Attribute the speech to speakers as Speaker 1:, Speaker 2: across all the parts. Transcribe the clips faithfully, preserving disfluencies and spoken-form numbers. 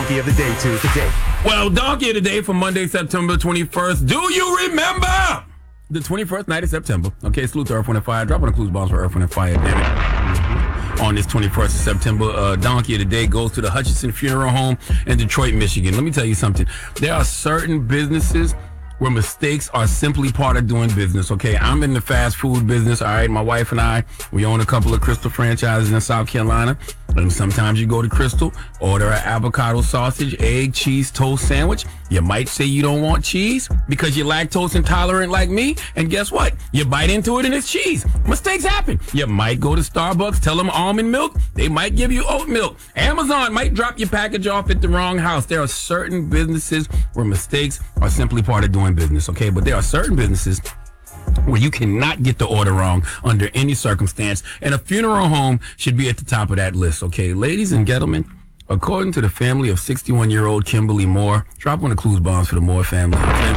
Speaker 1: Donkey of the Day to today.
Speaker 2: Well, Donkey of the Day for Monday, September twenty-first. Do you remember the twenty-first night of September? Okay, salute to Earth, Wind, and Fire. Drop on the clues bombs for Earth, Wind, and Fire, damn it. Mm-hmm. On this twenty-first of September, uh, Donkey of the Day goes to the Hutchinson Funeral Home in Detroit, Michigan. Let me tell you something. There are certain businesses where mistakes are simply part of doing business, okay? I'm in the fast food business, all right? My wife and I, we own a couple of Crystal franchises in South Carolina. And sometimes you go to Crystal, order an avocado sausage, egg, cheese, toast sandwich. You might say you don't want cheese because you're lactose intolerant like me. And guess what? You bite into it and it's cheese. Mistakes happen. You might go to Starbucks, tell them almond milk. They might give you oat milk. Amazon might drop your package off at the wrong house. There are certain businesses where mistakes are simply part of doing business, okay? But there are certain businesses where you cannot get the order wrong under any circumstance, and a funeral home should be at the top of that list, okay? Ladies and gentlemen, according to the family of sixty-one-year-old Kimberly Moore, drop on the clues bombs for the Moore family, okay?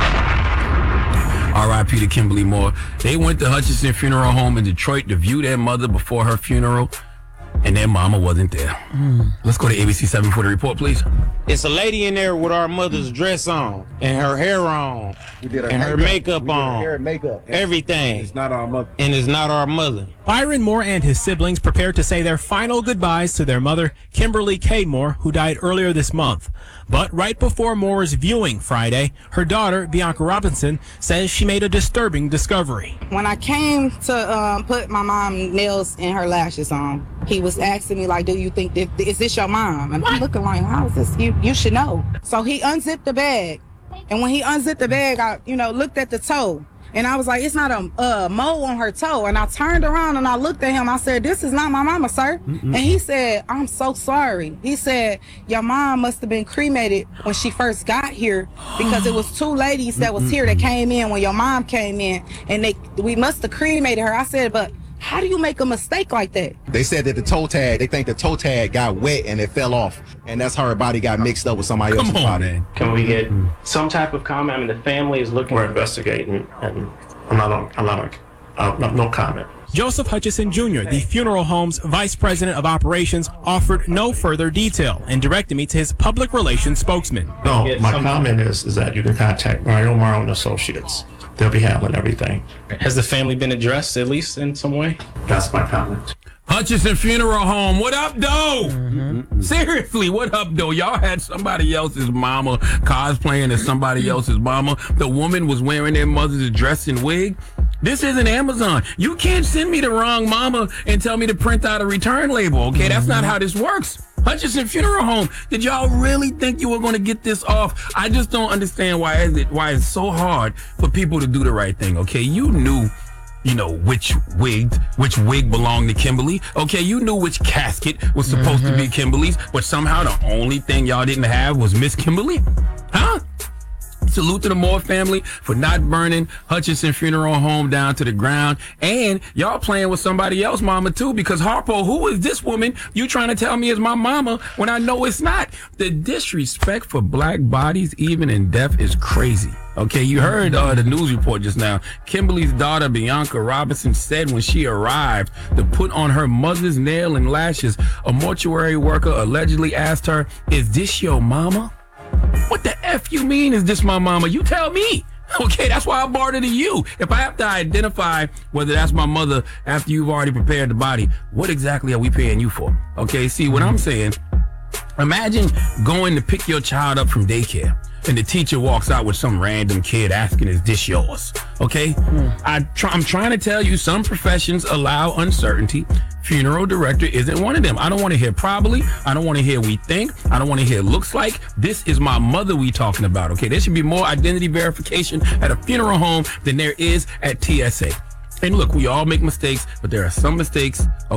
Speaker 2: R I P to Kimberly Moore. They went to Hutchinson Funeral Home in Detroit to view their mother before her funeral, and their mama wasn't there. Mm. Let's go to A B C seven for the report, please.
Speaker 3: It's a lady in there with our mother's dress on and her hair on
Speaker 4: We did her
Speaker 3: and her
Speaker 4: makeup.
Speaker 3: makeup
Speaker 4: We did her
Speaker 3: on.
Speaker 4: hair and makeup.
Speaker 3: Everything.
Speaker 4: It's not our mother.
Speaker 3: And it's not our mother.
Speaker 5: Byron Moore and his siblings prepared to say their final goodbyes to their mother, Kimberly K. Moore, who died earlier this month. But right before Moore's viewing Friday, her daughter, Bianca Robinson, says she made a disturbing discovery.
Speaker 6: When I came to um, put my mom nails and her lashes on, he was asking me, like, do you think, that, is this your mom? And I'm looking like, how is this? You, you should know. So he unzipped the bag. And when he unzipped the bag, I, you know, looked at the toe. And I was like, it's not a uh, mole on her toe. And I turned around and I looked at him. I said, this is not my mama, sir. Mm-mm. And he said, I'm so sorry. He said, your mom must have been cremated when she first got here because it was two ladies that was here that came in when your mom came in. And they we must have cremated her. I said, but how do you make a mistake like that?
Speaker 4: They said that the toe tag, they think the toe tag got wet and it fell off. And that's how her body got mixed up with somebody
Speaker 2: Come
Speaker 4: else's
Speaker 2: on,
Speaker 4: body.
Speaker 2: man.
Speaker 7: Can we get some type of comment? I mean, the family is looking. We're investigating, and I'm not on. I'm not on. Uh, no, no comment.
Speaker 5: Joseph Hutchison Junior, the funeral home's vice president of operations, offered no further detail and directed me to his public relations spokesman.
Speaker 7: No, my comment is is that you can contact Mario Morrow and Associates. They'll be handling everything.
Speaker 8: Has the family been addressed at least in some way?
Speaker 7: That's my comment.
Speaker 2: Hutchinson Funeral Home, what up, though? Mm-hmm. Seriously, what up, though? Y'all had somebody else's mama cosplaying as somebody else's mama. The woman was wearing their mother's dress and wig. This isn't Amazon. You can't send me the wrong mama and tell me to print out a return label, okay? That's not how this works. Hutchinson Funeral Home, did y'all really think you were going to get this off? I just don't understand why is it why it's so hard for people to do the right thing, okay? You knew, you know, which wig, which wig belonged to Kimberly. Okay, you knew which casket was supposed mm-hmm. to be Kimberly's, but somehow the only thing y'all didn't have was Miss Kimberly? Huh? Salute to the Moore family for not burning Hutchinson Funeral Home down to the ground. And y'all playing with somebody else, mama, too, because Harpo, who is this woman you trying to tell me is my mama when I know it's not? The disrespect for black bodies, even in death, is crazy. Okay, you heard uh, the news report just now. Kimberly's daughter, Bianca Robinson, said when she arrived to put on her mother's nail and lashes, a mortuary worker allegedly asked her, is this your mama? What the F you mean, is this my mama? You tell me. Okay, that's why I brought her to you. If I have to identify whether that's my mother after you've already prepared the body, what exactly are we paying you for? Okay, see, what I'm saying, imagine going to pick your child up from daycare and the teacher walks out with some random kid asking, is this yours? Okay? Mm. I try, I'm trying to tell you, some professions allow uncertainty. Funeral director isn't one of them. I don't want to hear probably. I don't want to hear we think. I don't want to hear looks like. This is my mother we talking about, okay? There should be more identity verification at a funeral home than there is at T S A. And look, we all make mistakes, but there are some mistakes